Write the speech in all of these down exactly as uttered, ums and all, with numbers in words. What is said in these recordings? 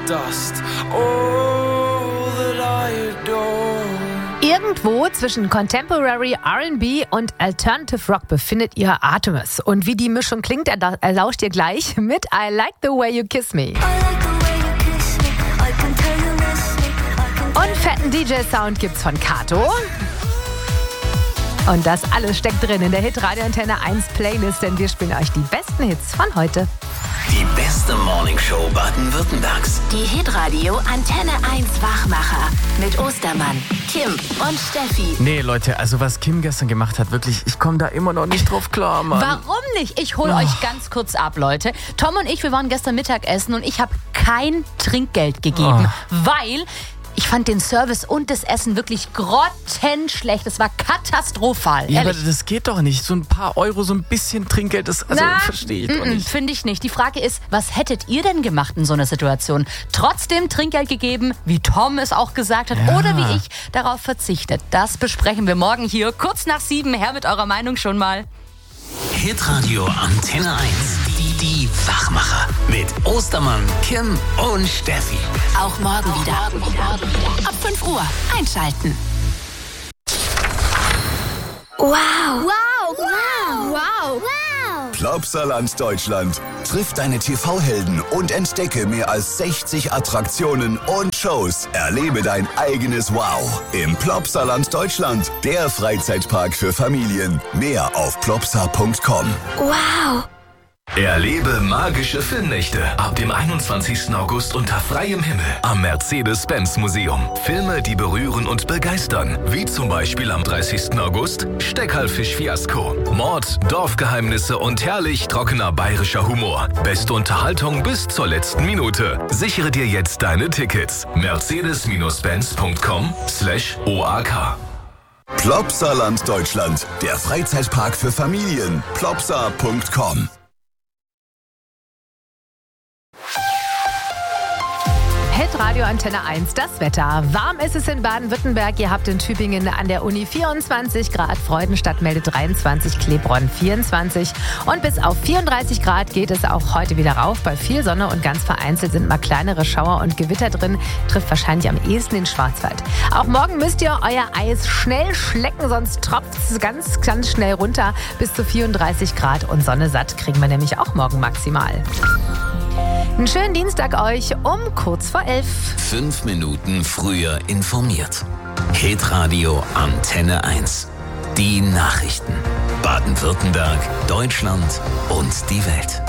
dust. All that I adore. Irgendwo zwischen Contemporary R and B und Alternative Rock befindet ihr Artemis. Und wie die Mischung klingt, erlauscht ihr gleich mit I Like the Way You Kiss Me. Und fetten D J-Sound gibt's von Kato. Und das alles steckt drin in der Hit-Radio Antenne eins Playlist, denn wir spielen euch die besten Hits von heute. Die beste Morningshow Baden-Württembergs. Die Hit-Radio Antenne eins Wachmacher mit Ostermann, Kim und Steffi. Nee, Leute, also was Kim gestern gemacht hat, wirklich, ich komme da immer noch nicht drauf klar, Mann. Warum nicht? Ich hole Oh. euch ganz kurz ab, Leute. Tom und ich, wir waren gestern Mittagessen und ich habe kein Trinkgeld gegeben, Oh. weil ich fand den Service und das Essen wirklich grottenschlecht. Es war katastrophal, Ja, aber ehrlich. das geht doch nicht. So ein paar Euro, so ein bisschen Trinkgeld, das also, Na, verstehe ich doch mm-mm, nicht. Finde ich nicht. Die Frage ist, was hättet ihr denn gemacht in so einer Situation? Trotzdem Trinkgeld gegeben, wie Tom es auch gesagt hat, Ja. oder wie ich darauf verzichtet? Das besprechen wir morgen hier, kurz nach sieben. Her mit eurer Meinung schon mal. Hitradio Antenne eins. Die, die Wachmacher. Mit Ostermann, Kim und Steffi. Auch morgen wieder. Ab fünf Uhr einschalten. Wow. Wow. Wow. Wow. Wow. Plopsaland Deutschland. Triff deine T V-Helden und entdecke mehr als sechzig Attraktionen und Shows. Erlebe dein eigenes Wow im Plopsaland Deutschland. Der Freizeitpark für Familien. Mehr auf plopsa punkt com. Wow. Erlebe magische Filmnächte ab dem einundzwanzigsten August unter freiem Himmel am Mercedes-Benz-Museum. Filme, die berühren und begeistern, wie zum Beispiel am dreißigsten August Steckerlfisch-Fiasko. Mord, Dorfgeheimnisse und herrlich trockener bayerischer Humor. Beste Unterhaltung bis zur letzten Minute. Sichere dir jetzt deine Tickets. mercedes-benz punkt com slash O A K. Plopsaland Deutschland. Der Freizeitpark für Familien. plopsa punkt com. Hitradio Antenne eins, das Wetter. Warm ist es in Baden-Württemberg. Ihr habt in Tübingen an der Uni vierundzwanzig Grad, Freudenstadt meldet dreiundzwanzig, Klebronn vierundzwanzig. Und bis auf vierunddreißig Grad geht es auch heute wieder rauf. Bei viel Sonne und ganz vereinzelt sind mal kleinere Schauer und Gewitter drin. Trifft wahrscheinlich am ehesten den Schwarzwald. Auch morgen müsst ihr euer Eis schnell schlecken, sonst tropft es ganz, ganz schnell runter. Bis zu vierunddreißig Grad und Sonne satt kriegen wir nämlich auch morgen maximal. Einen schönen Dienstag euch um kurz vor elf. Fünf Minuten früher informiert. Hitradio Antenne eins. Die Nachrichten. Baden-Württemberg, Deutschland und die Welt.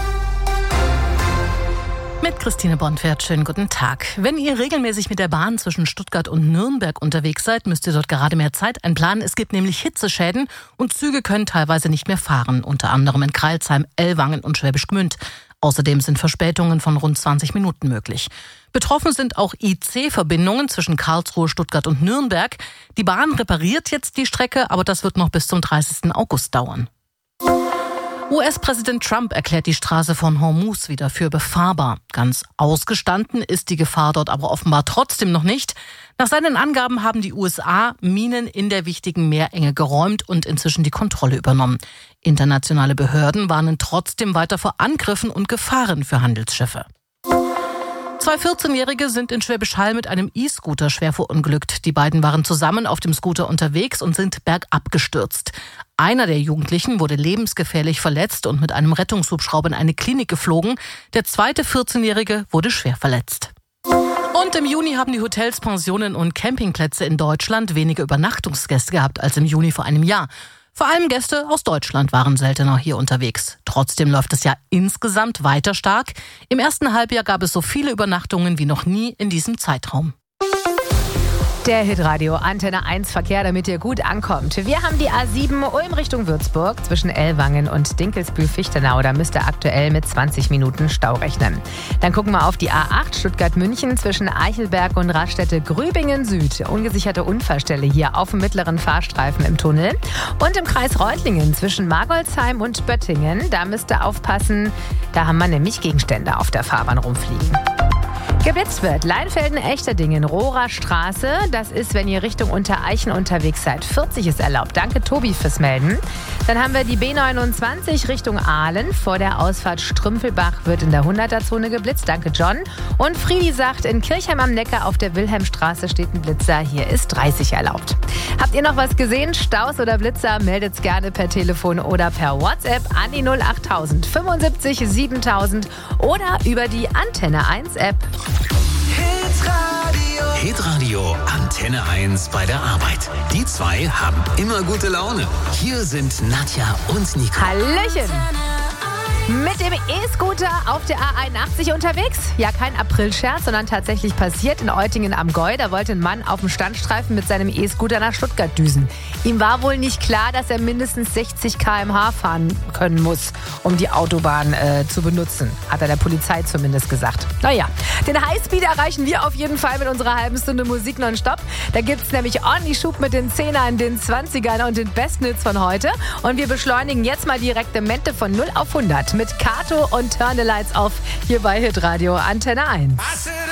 Mit Christine Bonfert, schönen guten Tag. Wenn ihr regelmäßig mit der Bahn zwischen Stuttgart und Nürnberg unterwegs seid, müsst ihr dort gerade mehr Zeit einplanen. Es gibt nämlich Hitzeschäden und Züge können teilweise nicht mehr fahren, unter anderem in Crailsheim, Ellwangen und Schwäbisch Gmünd. Außerdem sind Verspätungen von rund zwanzig Minuten möglich. Betroffen sind auch I C-Verbindungen zwischen Karlsruhe, Stuttgart und Nürnberg. Die Bahn repariert jetzt die Strecke, aber das wird noch bis zum dreißigsten August dauern. U S-Präsident Trump erklärt die Straße von Hormuz wieder für befahrbar. Ganz ausgestanden ist die Gefahr dort aber offenbar trotzdem noch nicht. Nach seinen Angaben haben die U S A Minen in der wichtigen Meerenge geräumt und inzwischen die Kontrolle übernommen. Internationale Behörden warnen trotzdem weiter vor Angriffen und Gefahren für Handelsschiffe. Zwei vierzehnjährige sind in Schwäbisch Hall mit einem E-Scooter schwer verunglückt. Die beiden waren zusammen auf dem Scooter unterwegs und sind bergab gestürzt. Einer der Jugendlichen wurde lebensgefährlich verletzt und mit einem Rettungshubschrauber in eine Klinik geflogen. Der zweite vierzehnjährige wurde schwer verletzt. Und im Juni haben die Hotels, Pensionen und Campingplätze in Deutschland weniger Übernachtungsgäste gehabt als im Juni vor einem Jahr. Vor allem Gäste aus Deutschland waren seltener hier unterwegs. Trotzdem läuft es ja insgesamt weiter stark. Im ersten Halbjahr gab es so viele Übernachtungen wie noch nie in diesem Zeitraum. Der Hitradio Antenne eins Verkehr, damit ihr gut ankommt. Wir haben die A sieben Ulm Richtung Würzburg zwischen Ellwangen und Dinkelsbühl-Fichtenau. Da müsst ihr aktuell mit zwanzig Minuten Stau rechnen. Dann gucken wir auf die A acht Stuttgart-München zwischen Eichelberg und Raststätte-Grübingen Süd. Ungesicherte Unfallstelle hier auf dem mittleren Fahrstreifen im Tunnel. Und im Kreis Reutlingen zwischen Margoldsheim und Böttingen. Da müsst ihr aufpassen, da haben wir nämlich Gegenstände auf der Fahrbahn rumfliegen. Geblitzt wird Leinfelden-Echterdingen, Rohrer Straße. Das ist, wenn ihr Richtung Untereichen unterwegs seid. vierzig ist erlaubt. Danke, Tobi, fürs Melden. Dann haben wir die B neunundzwanzig Richtung Aalen. Vor der Ausfahrt Strümpfelbach wird in der hunderter-Zone geblitzt. Danke, John. Und Friedi sagt, in Kirchheim am Neckar auf der Wilhelmstraße steht ein Blitzer. Hier ist dreißig erlaubt. Habt ihr noch was gesehen? Staus oder Blitzer? Meldet's gerne per Telefon oder per WhatsApp an die null achttausend fünfundsiebzig siebentausend oder über die Antenne eins App. Hitradio. Hitradio Antenne eins bei der Arbeit. Die zwei haben immer gute Laune. Hier sind Nadja und Nico. Hallöchen! Mit dem E-Scooter auf der A einundachtzig unterwegs? Ja, kein Aprilscherz, sondern tatsächlich passiert in Eutingen am Gäu. Da wollte ein Mann auf dem Standstreifen mit seinem E-Scooter nach Stuttgart düsen. Ihm war wohl nicht klar, dass er mindestens sechzig Kilometer pro Stunde fahren können muss, um die Autobahn äh, zu benutzen. Hat er der Polizei zumindest gesagt. Naja, den Highspeed erreichen wir auf jeden Fall mit unserer halben Stunde Musik nonstop. Da gibt's nämlich ordentlich Schub mit den Zehnern, den Zwanzigern und den besten Hits von heute. Und wir beschleunigen jetzt mal direkt Mente von null auf hundert. Mit Kato und Turn the Lights Off hier bei Hitradio Antenne eins.